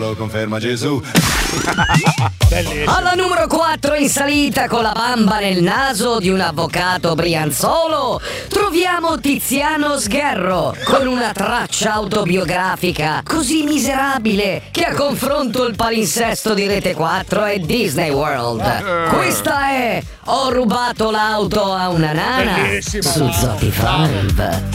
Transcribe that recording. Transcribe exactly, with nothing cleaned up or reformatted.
Lo conferma Gesù. Alla numero quattro in salita con la bamba nel naso di un avvocato brianzolo troviamo Tiziano Sgherro con una traccia autobiografica così miserabile che a confronto il palinsesto di Rete quattro è Disney World. Questa è Ho rubato l'auto a una nana Bellissima. su Zotti cinque.